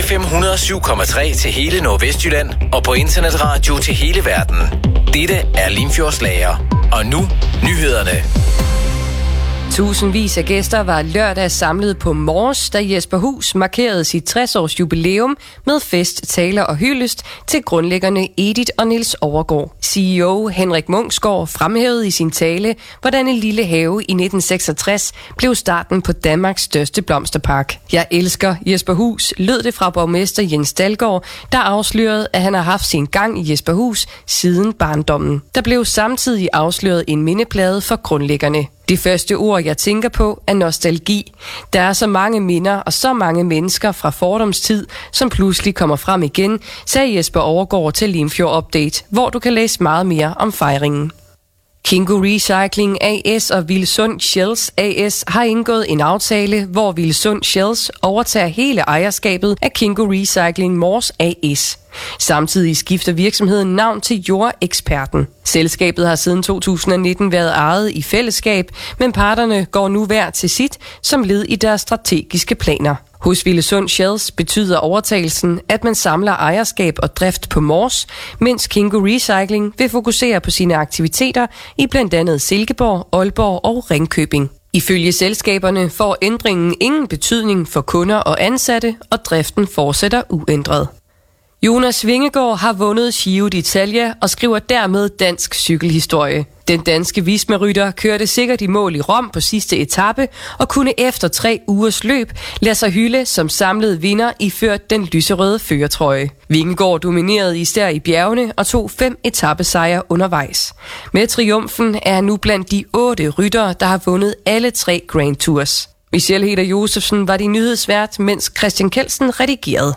FM 107,3 til hele Nordvestjylland og på internetradio til hele verden. Dette er Limfjords Lager. Og nu nyhederne. Tusindvis af gæster var lørdag samlet på Mors, da Jesper Hus markerede sit 60-års jubilæum med fest, taler og hyldest til grundlæggerne Edith og Niels Overgaard. CEO Henrik Munksgaard fremhævede i sin tale, hvordan en lille have i 1966 blev starten på Danmarks største blomsterpark. Jeg elsker Jesper Hus, lød det fra borgmester Jens Dalgaard, der afslørede, at han har haft sin gang i Jesper Hus siden barndommen. Der blev samtidig afsløret en mindeplade for grundlæggerne. Det første ord, jeg tænker på, er nostalgi. Der er så mange minder og så mange mennesker fra fordomstid, som pludselig kommer frem igen, sagde Jesper Overgaard til Limfjord Update, hvor du kan læse meget mere om fejringen. Kingo Recycling AS og Vilsund Shells AS har indgået en aftale, hvor Vilsund Shells overtager hele ejerskabet af Kingo Recycling Mors AS. Samtidig skifter virksomheden navn til Jordeksperten. Selskabet har siden 2019 været ejet i fællesskab, men parterne går nu hver til sit som led i deres strategiske planer. Hos Vilsund Shells betyder overtagelsen, at man samler ejerskab og drift på Mors, mens Kingo Recycling vil fokusere på sine aktiviteter i blandt andet Silkeborg, Aalborg og Ringkøbing. Ifølge selskaberne får ændringen ingen betydning for kunder og ansatte, og driften fortsætter uændret. Jonas Vingegaard har vundet Giro d'Italia og skriver dermed dansk cykelhistorie. Den danske Visma-rytter kørte sikkert i mål i Rom på sidste etape og kunne efter 3 ugers løb lade sig hylde som samlet vinder iført den lyserøde førertrøje. Vingegaard dominerede især i bjergene og tog 5 etapesejre undervejs. Med triumfen er han nu blandt de 8 ryttere, der har vundet alle 3 Grand Tours. Michelle Heder Josefsen var din nyhedsvært, mens Christian Kelsen redigerede.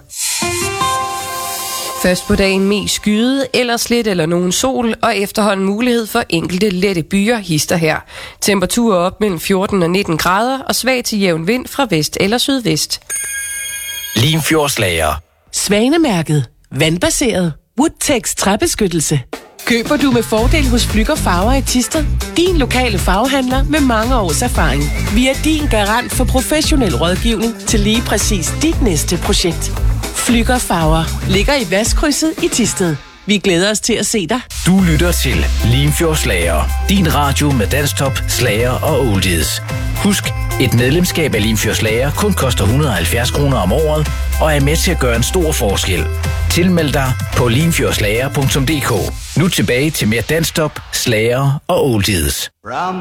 Først på dagen mest skyde, ellers lidt eller nogen sol, og efterhånden mulighed for enkelte lette byer hister her. Temperaturer op mellem 14 og 19 grader, og svag til jævn vind fra vest eller sydvest. Limfjords Lager. Svanemærket. Vandbaseret. Woodtex træbeskyttelse. Køber du med fordel hos Flügger Farver i Thisted? Din lokale farvehandler med mange års erfaring. Vi er din garant for professionel rådgivning til lige præcis dit næste projekt. Flügger Farver ligger i Vestkrydset i Thisted. Vi glæder os til at se dig. Du lytter til Limfjords Lager. Din radio med dansktop, slager og oldies. Husk, et medlemskab af Limfjords Lager kun koster 170 kroner om året og er med til at gøre en stor forskel. Tilmeld dig på limfjordslager.dk. Nu tilbage til mere dansktop, slager og oldies.